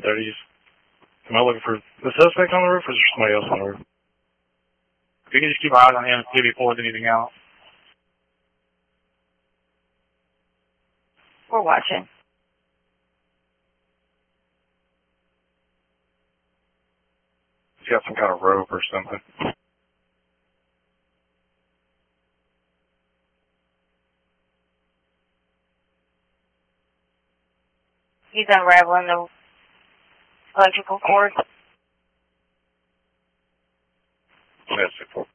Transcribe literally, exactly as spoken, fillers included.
thirties. Am I looking for the suspect on the roof or is there somebody else on the roof? If you can just keep our eyes on him and see if he pulls anything out. We're watching. He's got some kind of rope or something. He's unraveling the electrical cord. That's it.